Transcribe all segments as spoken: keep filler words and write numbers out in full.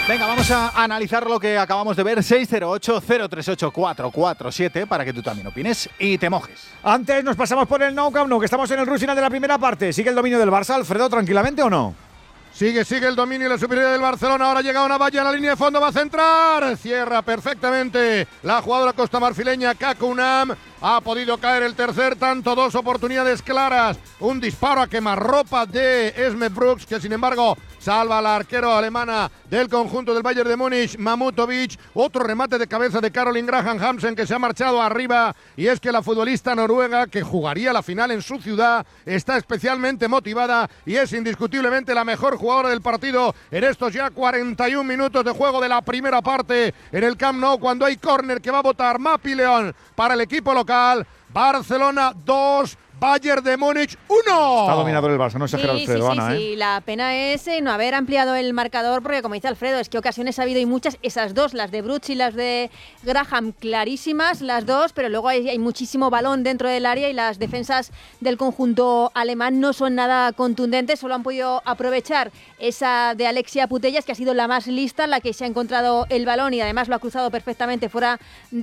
Venga, vamos a analizar lo que acabamos de ver. seis cero ocho, cero tres ocho, cuatro cuatro siete para que tú también opines y te mojes. Antes nos pasamos por el Nou Camp Nou, que estamos en el rush final de la primera parte. ¿Sigue el dominio del Barça, Alfredo, tranquilamente o no? Sigue, sigue el dominio y la superioridad del Barcelona. Ahora llega una valla en la línea de fondo, va a centrar. Cierra perfectamente la jugadora costamarfileña Kakunam. Ha podido caer el tercer tanto, dos oportunidades claras. Un disparo a quemarropa de Esme Brooks, que sin embargo salva al arquero alemana del conjunto del Bayern de Múnich, Mamutovic. Otro remate de cabeza de Caroline Graham Hansen, que se ha marchado arriba. Y es que la futbolista noruega, que jugaría la final en su ciudad, está especialmente motivada y es indiscutiblemente la mejor jugadora del partido en estos ya cuarenta y un minutos de juego de la primera parte en el Camp Nou, cuando hay córner que va a votar Mapi León para el equipo local. Barcelona dos, Bayern de Múnich uno. Está dominador el Barça, no exagera sí, Alfredo, sí, sí, Ana, sí. ¿eh? La pena es eh, no haber ampliado el marcador, porque como dice Alfredo, es que ocasiones ha habido y muchas, esas dos, las de Brooks y las de Graham, clarísimas, las dos, pero luego hay, hay muchísimo balón dentro del área y las defensas del conjunto alemán no son nada contundentes, solo han podido aprovechar esa de Alexia Putellas, que ha sido la más lista, la que se ha encontrado el balón y además lo ha cruzado perfectamente fuera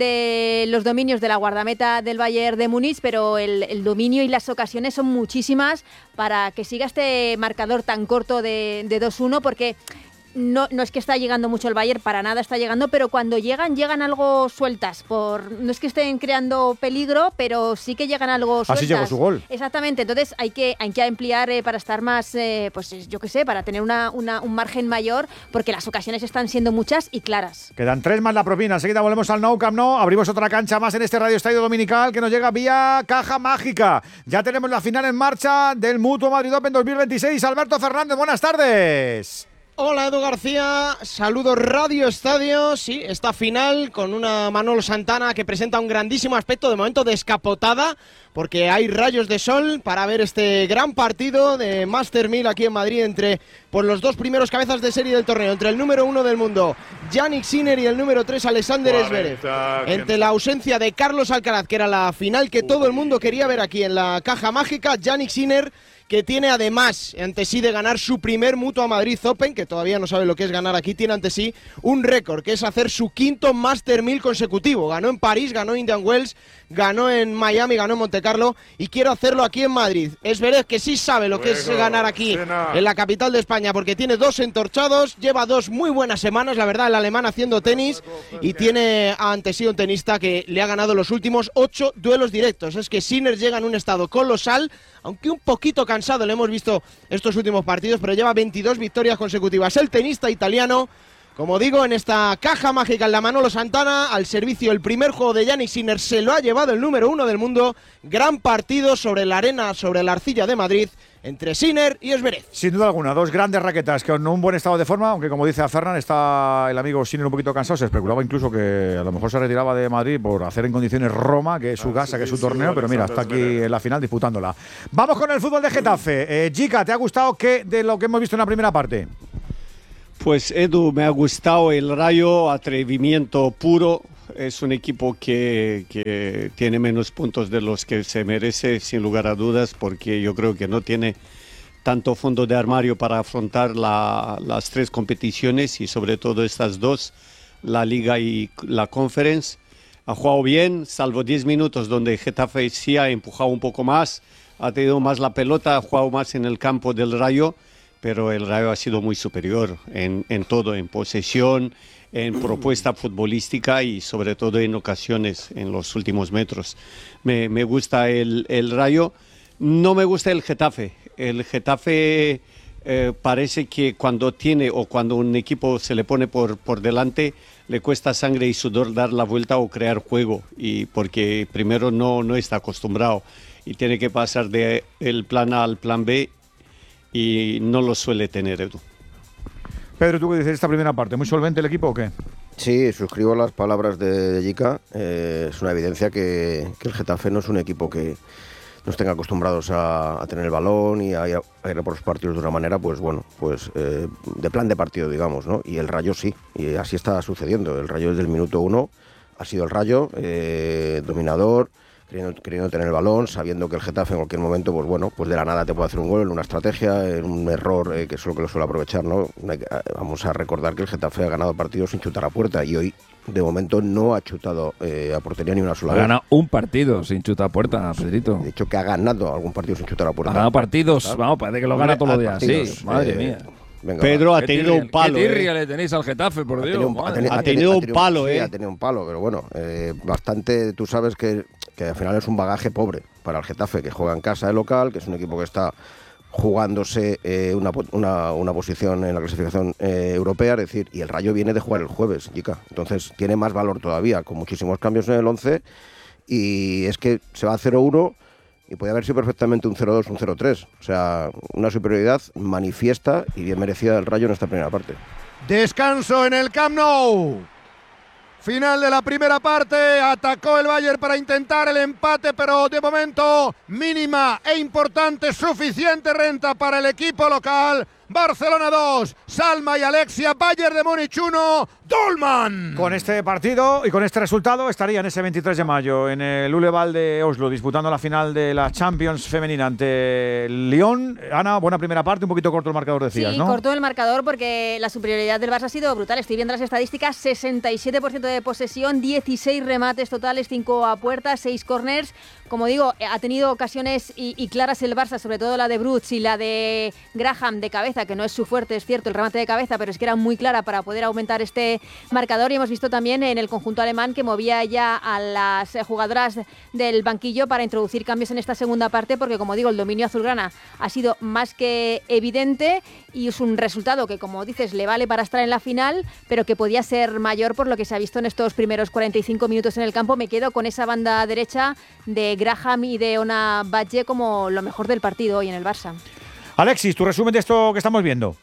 de los dominios de la guardameta del Bayern de Múnich, pero el, el dominio y las ocasiones son muchísimas para que siga este marcador tan corto de, de dos uno, porque no, no es que está llegando mucho el Bayern, para nada está llegando, pero cuando llegan, llegan algo sueltas. Por, no es que estén creando peligro, pero sí que llegan algo sueltas. Así llegó su gol. Exactamente, entonces hay que, hay que ampliar eh, para estar más, eh, pues yo qué sé, para tener una, una, un margen mayor, porque las ocasiones están siendo muchas y claras. Quedan tres más la propina. Enseguida volvemos al Nou Camp Nou. Abrimos otra cancha más en este Radio Estadio Dominical que nos llega vía Caja Mágica. Ya tenemos la final en marcha del Mutua Madrid Open dos mil veintiséis. Alberto Fernández, buenas tardes. Hola Edu García, saludos Radio Estadio. Sí, esta final con una Manolo Santana que presenta un grandísimo aspecto, de momento descapotada, porque hay rayos de sol para ver este gran partido de Master mil aquí en Madrid entre pues, los dos primeros cabezas de serie del torneo, entre el número uno del mundo, Jannik Sinner, y el número tres, Alexander Zverev. Entre la ausencia de Carlos Alcaraz, que era la final que todo el mundo quería ver aquí en la Caja Mágica, Jannik Sinner, que tiene además ante sí de ganar su primer Mutua Madrid Open, que todavía no sabe lo que es ganar aquí, tiene ante sí un récord, que es hacer su quinto Master mil consecutivo. Ganó en París, ganó en Indian Wells, ganó en Miami, ganó en Montecarlo, y quiero hacerlo aquí en Madrid. Es Zverev, que sí sabe lo que es ganar aquí en la capital de España, porque tiene dos entorchados, lleva dos muy buenas semanas, la verdad, el alemán haciendo tenis, y tiene ante sí un tenista que le ha ganado los últimos ocho duelos directos. Es que Sinner llega en un estado colosal, aunque un poquito cansado, le hemos visto estos últimos partidos, pero lleva veintidós victorias consecutivas. El tenista italiano, como digo, en esta Caja Mágica en la Manolo Santana, al servicio el primer juego de Jannik Sinner, se lo ha llevado el número uno del mundo. Gran partido sobre la arena, sobre la arcilla de Madrid, entre Sinner y Zverev. Sin duda alguna, dos grandes raquetas con un buen estado de forma, aunque como dice a Fernan, está el amigo Sinner un poquito cansado. Se especulaba incluso que a lo mejor se retiraba de Madrid por hacer en condiciones Roma, que es su casa, que es su torneo, pero mira, está aquí en la final disputándola. Vamos con el fútbol de Getafe. Eh, Jica, ¿te ha gustado qué de lo que hemos visto en la primera parte? Pues Edu, me ha gustado el Rayo, atrevimiento puro. Es un equipo que, que tiene menos puntos de los que se merece, sin lugar a dudas, porque yo creo que no tiene tanto fondo de armario para afrontar la, las tres competiciones y sobre todo estas dos, la Liga y la Conference. Ha jugado bien, salvo diez minutos donde Getafe sí ha empujado un poco más, ha tenido más la pelota, ha jugado más en el campo del Rayo, pero el Rayo ha sido muy superior en, en todo, en posesión, en propuesta futbolística y sobre todo en ocasiones en los últimos metros. Me, me gusta el, el Rayo, no me gusta el Getafe. El Getafe eh, parece que cuando tiene o cuando un equipo se le pone por, por delante le cuesta sangre y sudor dar la vuelta o crear juego, y porque primero no, no está acostumbrado y tiene que pasar del plan A al plan B y no lo suele tener, Edu. Pedro, ¿tú qué dices de esta primera parte? ¿Muy solvente el equipo o qué? Sí, suscribo las palabras de Jica. Eh, es una evidencia que, que el Getafe no es un equipo que nos tenga acostumbrados a, a tener el balón y a ir, a ir por los partidos de una manera, pues bueno, pues eh, de plan de partido, digamos, ¿no? Y el Rayo sí, y así está sucediendo. El Rayo desde el minuto uno ha sido el Rayo, eh, dominador, queriendo, queriendo tener el balón, sabiendo que el Getafe en cualquier momento, pues bueno, pues de la nada te puede hacer un gol en una estrategia, en un error eh, que es lo que lo suele aprovechar, ¿no? Vamos a recordar que el Getafe ha ganado partidos sin chutar a puerta y hoy de momento no ha chutado eh, a portería ni una sola ha vez. Ha ganado un partido sin chutar a puerta, Pedrito. De hecho que ha ganado algún partido sin chutar a puerta. Ha ganado partidos, ¿sabes? vamos, parece que lo gana todos los días. Partidos, Sí, madre eh, mía. Venga, Pedro va. ha tenido un palo. ¿Qué tirria eh. le tenéis al Getafe, por Ha Dios? tenido un- madre. teni- Ha tenido un palo, sí, ¿eh? ha tenido un palo, pero bueno, eh, bastante, tú sabes que, que al final es un bagaje pobre para el Getafe, que juega en casa de local, que es un equipo que está jugándose eh, una, po- una, una posición en la clasificación eh, europea, es decir, y el Rayo viene de jugar el jueves, Jica. Entonces tiene más valor todavía, con muchísimos cambios en el once, y es que se va a cero uno y puede haber sido perfectamente un cero dos, un cero tres. O sea, una superioridad manifiesta y bien merecida del Rayo en esta primera parte. Descanso en el Camp Nou. Final de la primera parte, atacó el Bayern para intentar el empate, pero de momento mínima e importante, suficiente renta para el equipo local. Barcelona dos, Salma y Alexia, Bayern de Múnich uno, Dolman. Con este partido y con este resultado estarían ese veintitrés de mayo en el Uleval de Oslo disputando la final de la Champions femenina ante el Lyon. Ana, buena primera parte, un poquito corto el marcador, decías, sí, ¿no? cortó el marcador porque la superioridad del Barça ha sido brutal. Estoy viendo las estadísticas, sesenta y siete por ciento de posesión, dieciséis remates totales, cinco a puerta, seis corners. Como digo, ha tenido ocasiones y, y claras el Barça, sobre todo la de Brutz y la de Graham de cabeza, que no es su fuerte, es cierto, el remate de cabeza, pero es que era muy clara para poder aumentar este marcador. Y hemos visto también en el conjunto alemán que movía ya a las jugadoras del banquillo para introducir cambios en esta segunda parte, porque como digo, el dominio azulgrana ha sido más que evidente y es un resultado que, como dices, le vale para estar en la final, pero que podía ser mayor por lo que se ha visto en estos primeros cuarenta y cinco minutos en el campo. Me quedo con esa banda derecha de Graham y de Ona Badge como lo mejor del partido hoy en el Barça. Alexis, tu resumen de esto que estamos viendo.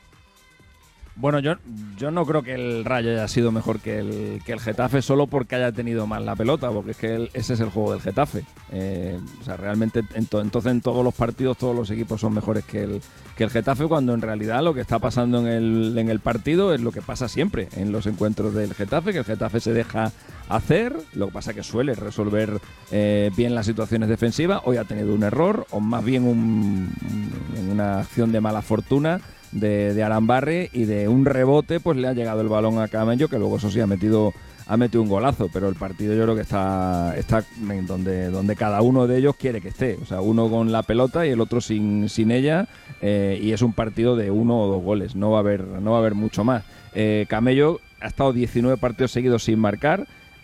Bueno, yo, yo no creo que el Rayo haya sido mejor que el, que el Getafe solo porque haya tenido más la pelota, porque es que el, ese es el juego del Getafe. Eh, o sea, realmente, en to, entonces en todos los partidos todos los equipos son mejores que el, que el Getafe, cuando en realidad lo que está pasando en el, en el partido es lo que pasa siempre en los encuentros del Getafe, que el Getafe se deja hacer, lo que pasa que suele resolver eh, bien las situaciones defensivas. Hoy ha tenido un error, o más bien un, una acción de mala fortuna de, de Arambarri, y de un rebote pues le ha llegado el balón a Camello, que luego eso sí ha metido ha metido un golazo, pero el partido yo creo que está está en donde donde cada uno de ellos quiere que esté, o sea, uno con la pelota y el otro sin sin ella, eh, y es un partido de uno o dos goles, no va a haber no va a haber mucho más. eh, Camello ha estado diecinueve partidos seguidos sin marcar.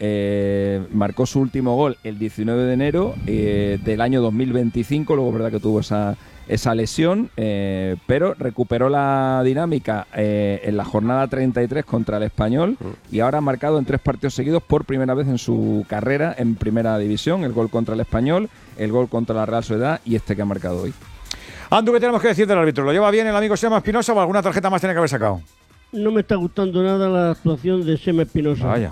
Eh, marcó su último gol el diecinueve de enero eh, del año dos mil veinticinco, luego es verdad que tuvo esa, esa lesión, eh, pero recuperó la dinámica eh, en la jornada treinta y tres contra el Español, y ahora ha marcado en tres partidos seguidos por primera vez en su carrera en primera división, el gol contra el Español, el gol contra la Real Sociedad y este que ha marcado hoy. Andu, ¿qué tenemos que decir del árbitro? ¿Lo lleva bien el amigo Sema Espinosa o alguna tarjeta más tiene que haber sacado? No me está gustando nada la actuación de Sema Espinosa. Vaya.